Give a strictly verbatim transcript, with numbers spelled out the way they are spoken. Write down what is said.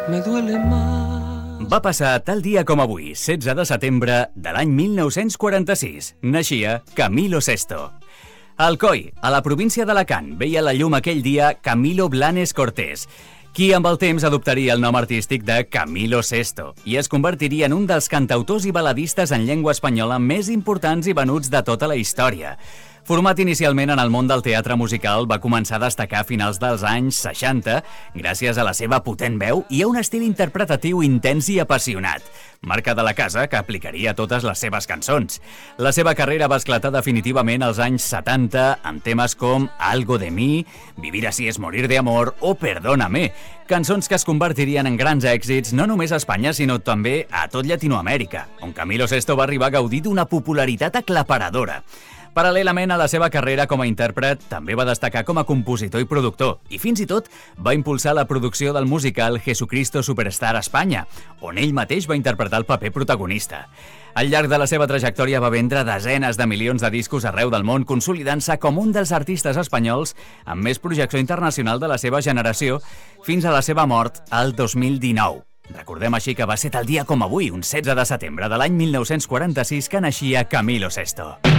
Me duele más. Va passar tal dia com avui, setze de setembre de l'any mil nou-cents quaranta-sis. Naixia Camilo Sesto. A Alcoi, a la província d'Alacant, veia la llum aquell dia Camilo Blanes Cortés, qui amb el temps adoptaria el nom artístic de Camilo Sesto i es convertiria en un dels cantautors i baladistes en llengua espanyola més importants i venuts de tota la història. Format inicialment en el món del teatre musical, va començar a destacar a finals dels anys seixanta gràcies a la seva potent veu i a un estil interpretatiu intens i apassionat, marca de la casa que aplicaria a totes les seves cançons. La seva carrera va esclatar definitivament als anys setanta amb temes com Algo de mi, Vivir así es morir de amor o Perdóname, cançons que es convertirien en grans èxits no només a Espanya sinó també a tot Llatinoamèrica, on Camilo Sesto va arribar a gaudir d'una popularitat aclaparadora. Paral·lelament a la seva carrera com a intèrpret, també va destacar com a compositor i productor, i fins i tot va impulsar la producció del musical Jesucristo Superstar a Espanya, on ell mateix va interpretar el paper protagonista. Al llarg de la seva trajectòria va vendre desenes de milions de discos arreu del món, consolidant-se com un dels artistes espanyols amb més projecció internacional de la seva generació, fins a la seva mort al dos mil dinou. Recordem així que va ser tal dia com avui, un setze de setembre de l'any mil nou-cents quaranta-sis, que naixia Camilo Sesto.